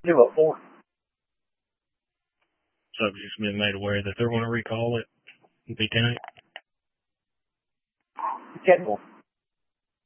Yeah, what for? Subject's been made aware that they're going to recall it. Be tonight. Kettle.